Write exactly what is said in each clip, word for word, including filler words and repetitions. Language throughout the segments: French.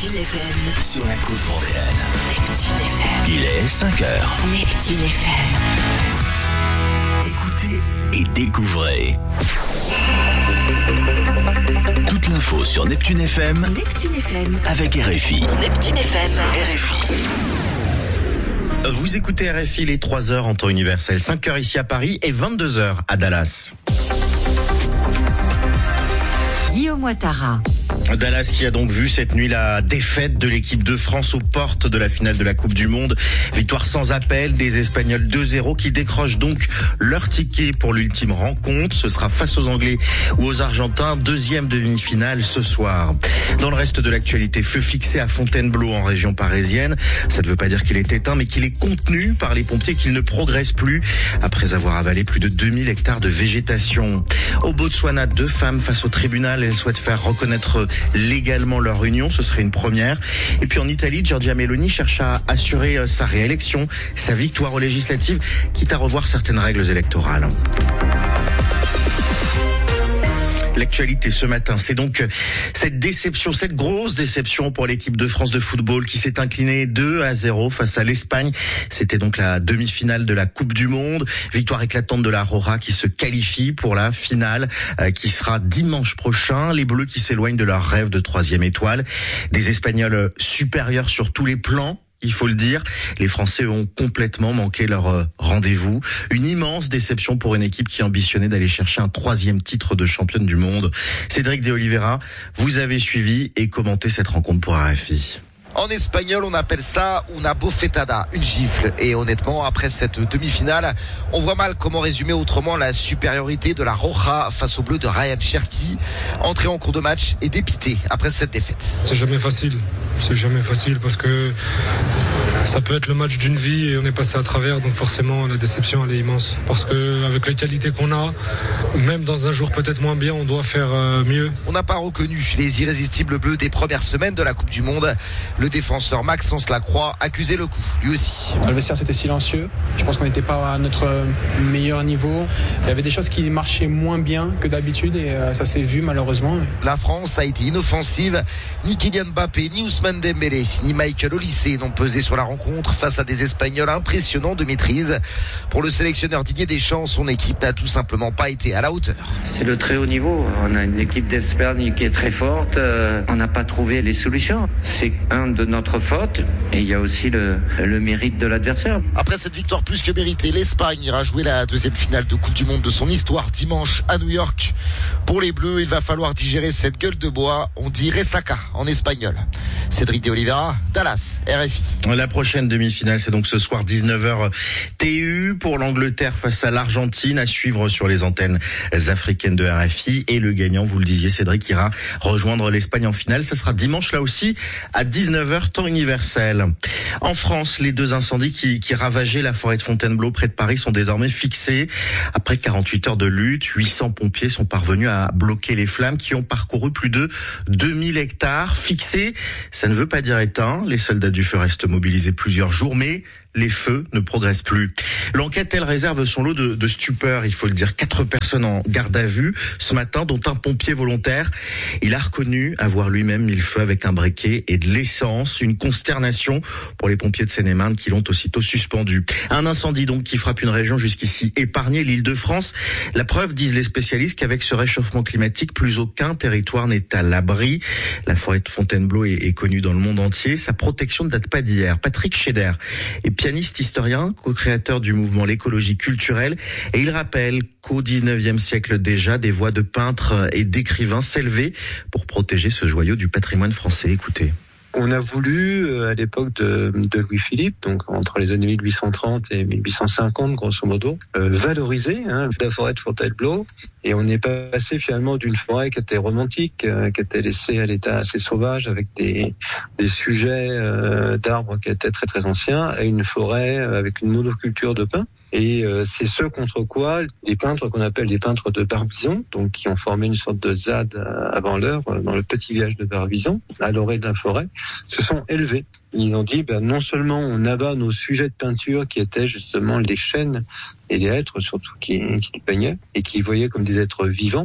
Neptune F M. Sur la côte vendéenne. Neptune F M. Il est cinq heures. Neptune F M. Écoutez et découvrez. Toute l'info sur Neptune F M. Neptune F M. Avec R F I. Neptune F M. R F I. Vous écoutez R F I, les trois heures en temps universel. cinq heures ici à Paris et vingt-deux heures à Dallas. Guillaume Ouattara. Dallas qui a donc vu cette nuit la défaite de l'équipe de France aux portes de la finale de la Coupe du Monde. Victoire sans appel des Espagnols deux zéro qui décrochent donc leur ticket pour l'ultime rencontre. Ce sera face aux Anglais ou aux Argentins, deuxième demi-finale ce soir. Dans le reste de l'actualité, feu fixé à Fontainebleau en région parisienne. Ça ne veut pas dire qu'il est éteint, mais qu'il est contenu par les pompiers, qu'il ne progresse plus après avoir avalé plus de deux mille hectares de végétation. Au Botswana, deux femmes face au tribunal. Elles souhaitent faire reconnaître légalement leur union, ce serait une première. Et puis en Italie, Giorgia Meloni cherche à assurer sa réélection, sa victoire aux législatives, quitte à revoir certaines règles électorales. L'actualité ce matin, c'est donc cette déception, cette grosse déception pour l'équipe de France de football qui s'est inclinée deux à zéro face à l'Espagne. C'était donc la demi-finale de la Coupe du Monde. Victoire éclatante de la Roja qui se qualifie pour la finale euh, qui sera dimanche prochain. Les Bleus qui s'éloignent de leur rêve de troisième étoile. Des Espagnols supérieurs sur tous les plans. Il faut le dire, les Français ont complètement manqué leur rendez-vous. Une immense déception pour une équipe qui ambitionnait d'aller chercher un troisième titre de championne du monde. Cédric de Oliveira, vous avez suivi et commenté cette rencontre pour R F I. En espagnol, on appelle ça una bofetada, une gifle. Et honnêtement, après cette demi-finale, on voit mal comment résumer autrement la supériorité de la Roja face au bleu de Ryan Cherki. Entré en cours de match et dépité après cette défaite. C'est jamais facile. C'est jamais facile parce que ça peut être le match d'une vie et on est passé à travers, donc forcément la déception elle est immense. Parce que avec les qualités qu'on a, même dans un jour peut-être moins bien, on doit faire mieux. On n'a pas reconnu les irrésistibles bleus des premières semaines de la Coupe du Monde. Le défenseur Maxence Lacroix accusait le coup, lui aussi. Le vestiaire c'était silencieux. Je pense qu'on n'était pas à notre meilleur niveau. Il y avait des choses qui marchaient moins bien que d'habitude et ça s'est vu malheureusement. La France a été inoffensive. Ni Kylian Mbappé, ni Ousmane Dembélé, ni Michael Olise n'ont pesé sur la rencontre face à des Espagnols impressionnants de maîtrise. Pour le sélectionneur Didier Deschamps, son équipe n'a tout simplement pas été à la hauteur. C'est le très haut niveau. On a une équipe d'Espagne qui est très forte. On n'a pas trouvé les solutions. C'est un de notre faute et il y a aussi le, le mérite de l'adversaire. Après cette victoire plus que méritée, l'Espagne ira jouer la deuxième finale de Coupe du Monde de son histoire dimanche à New York. Pour les Bleus, il va falloir digérer cette gueule de bois. On dit ressaca en espagnol. Cédric de Oliveira, Dallas, R F I. La prochaine demi-finale, c'est donc ce soir dix-neuf heures T U pour l'Angleterre face à l'Argentine, à suivre sur les antennes africaines de R F I. Et le gagnant, vous le disiez, Cédric, ira rejoindre l'Espagne en finale. Ce sera dimanche là aussi à dix-neuf heures temps universel. En France, les deux incendies qui, qui ravageaient la forêt de Fontainebleau près de Paris sont désormais fixés. Après quarante-huit heures de lutte, huit cents pompiers sont parvenus à bloquer les flammes qui ont parcouru plus de deux mille hectares. Fixés, ça ne veut pas dire éteint. Les soldats du feu restent mobilisés plusieurs jours, mais les feux ne progressent plus. L'enquête, elle, réserve son lot de, de stupeur, il faut le dire. Quatre personnes en garde à vue ce matin, dont un pompier volontaire. Il a reconnu avoir lui-même mis le feu avec un briquet et de l'essence. Une consternation pour les pompiers de Seine-et-Marne qui l'ont aussitôt suspendu. Un incendie donc qui frappe une région jusqu'ici épargnée, l'Île-de-France. La preuve, disent les spécialistes, qu'avec ce réchauffement climatique, plus aucun territoire n'est à l'abri. La forêt de Fontainebleau est, est connue dans le monde entier. Sa protection ne date pas d'hier. Patrick Scheder est pianiste historien, co-créateur du mouvement L'écologie culturelle, et il rappelle qu'au dix-neuvième siècle déjà, des voix de peintres et d'écrivains s'élevaient pour protéger ce joyau du patrimoine français. Écoutez. On a voulu, à l'époque de, de Louis-Philippe, donc entre les années mille huit cent trente et mille huit cent cinquante, grosso modo, euh, valoriser hein, la forêt de Fontainebleau. Et on est passé finalement d'une forêt qui était romantique, euh, qui était laissée à l'état assez sauvage, avec des, des sujets euh, d'arbres qui étaient très très anciens, à une forêt avec une monoculture de pins. Et euh, c'est ce contre quoi les peintres qu'on appelle les peintres de Barbizon, donc qui ont formé une sorte de Z A D avant l'heure dans le petit village de Barbizon, à l'orée de la forêt, se sont élevés. Ils ont dit, ben, non seulement on abat nos sujets de peinture qui étaient justement les chênes et les hêtres surtout qui, qui peignaient et qui voyaient comme des êtres vivants,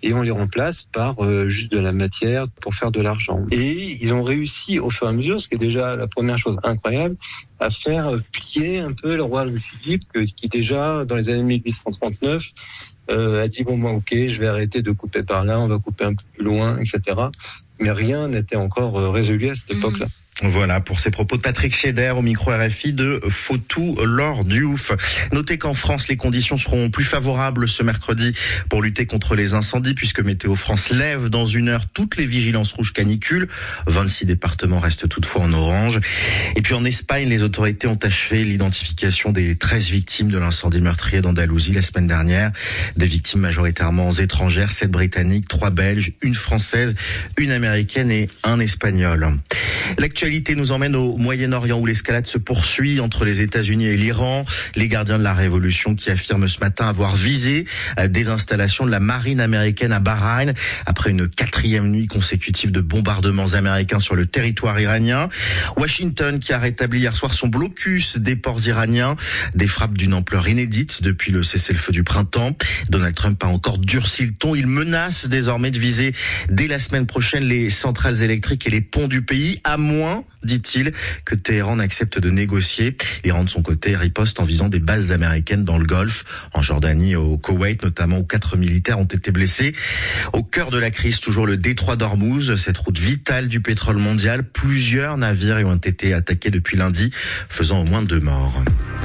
et on les remplace par euh, juste de la matière pour faire de l'argent. Et ils ont réussi au fur et à mesure, ce qui est déjà la première chose incroyable, à faire plier un peu le roi Louis-Philippe, qui déjà dans les années mille huit cent trente-neuf euh, a dit bon moi ok, je vais arrêter de couper par là, on va couper un peu plus loin, et cetera. Mais rien n'était encore résolu à cette époque-là. Voilà pour ces propos de Patrick Scheder au micro R F I de Fautou Laure Diouf. Notez qu'en France, les conditions seront plus favorables ce mercredi pour lutter contre les incendies puisque Météo France lève dans une heure toutes les vigilances rouges canicules. vingt-six départements restent toutefois en orange. Et puis en Espagne, les autorités ont achevé l'identification des treize victimes de l'incendie meurtrier d'Andalousie la semaine dernière. Des victimes majoritairement étrangères, sept britanniques, trois belges, une française, une américaine et un espagnol. L'actualité nous emmène au Moyen-Orient où l'escalade se poursuit entre les États-Unis et l'Iran. Les gardiens de la révolution qui affirment ce matin avoir visé des installations de la marine américaine à Bahreïn après une quatrième nuit consécutive de bombardements américains sur le territoire iranien. Washington qui a rétabli hier soir son blocus des ports iraniens, des frappes d'une ampleur inédite depuis le cessez-le-feu du printemps. Donald Trump a encore durci le ton. Il menace désormais de viser dès la semaine prochaine les centrales électriques et les ponts du pays, à moins, dit-il, que Téhéran accepte de négocier. L'Iran, de son côté, riposte en visant des bases américaines dans le Golfe, en Jordanie, au Koweït, notamment où quatre militaires ont été blessés. Au cœur de la crise, toujours le détroit d'Ormuz, cette route vitale du pétrole mondial. Plusieurs navires y ont été attaqués depuis lundi, faisant au moins deux morts.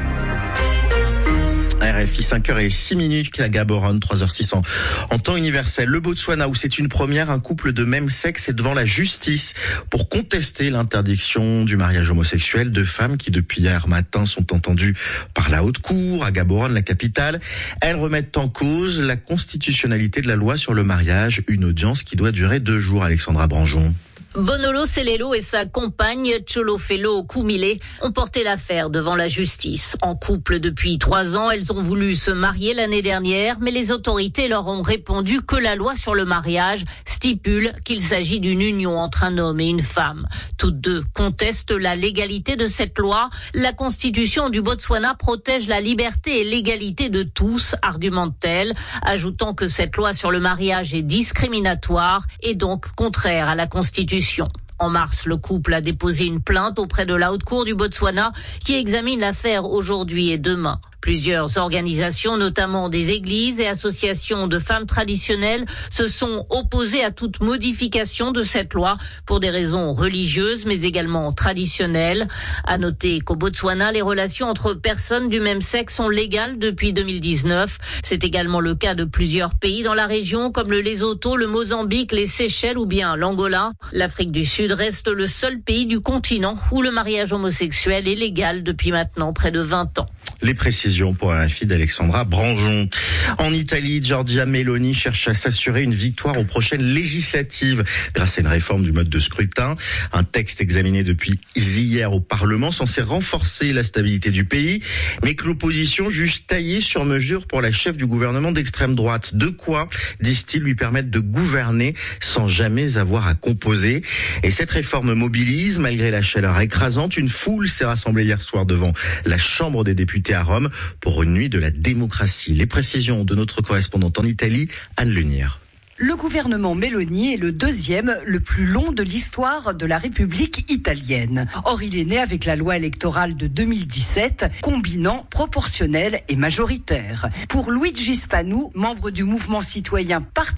R F I, cinq heures six minutes à Gaborone, trois heures six en, en temps universel. Le Botswana, où c'est une première, un couple de même sexe est devant la justice pour contester l'interdiction du mariage homosexuel. Deux femmes qui, depuis hier matin, sont entendues par la haute cour à Gaborone, la capitale. Elles remettent en cause la constitutionnalité de la loi sur le mariage, une audience qui doit durer deux jours. Alexandra Branjon. Bonolo Selelo et sa compagne Tcholofelo Koumile ont porté l'affaire devant la justice. En couple depuis trois ans, elles ont voulu se marier l'année dernière, mais les autorités leur ont répondu que la loi sur le mariage stipule qu'il s'agit d'une union entre un homme et une femme. Toutes deux contestent la légalité de cette loi. La constitution du Botswana protège la liberté et l'égalité de tous, argumente-t-elle, ajoutant que cette loi sur le mariage est discriminatoire et donc contraire à la constitution. En mars, le couple a déposé une plainte auprès de la haute cour du Botswana qui examine l'affaire aujourd'hui et demain. Plusieurs organisations, notamment des églises et associations de femmes traditionnelles, se sont opposées à toute modification de cette loi pour des raisons religieuses mais également traditionnelles. À noter qu'au Botswana, les relations entre personnes du même sexe sont légales depuis deux mille dix-neuf. C'est également le cas de plusieurs pays dans la région comme le Lesotho, le Mozambique, les Seychelles ou bien l'Angola. L'Afrique du Sud reste le seul pays du continent où le mariage homosexuel est légal depuis maintenant près de vingt ans. Les précisions pour R F I d'Alexandra Branjon. En Italie, Giorgia Meloni cherche à s'assurer une victoire aux prochaines législatives grâce à une réforme du mode de scrutin. Un texte examiné depuis hier au Parlement censé renforcer la stabilité du pays, mais que l'opposition juge taillé sur mesure pour la chef du gouvernement d'extrême droite. De quoi, disent-ils, lui permettre de gouverner sans jamais avoir à composer. Et cette réforme mobilise, malgré la chaleur écrasante. Une foule s'est rassemblée hier soir devant la Chambre des députés à Rome pour une nuit de la démocratie. Les précisions de notre correspondante en Italie, Anne Lunière. Le gouvernement Meloni est le deuxième, le plus long de l'histoire de la République italienne. Or, il est né avec la loi électorale de deux mille dix-sept, combinant proportionnel et majoritaire. Pour Luigi Spanu, membre du mouvement citoyen Parti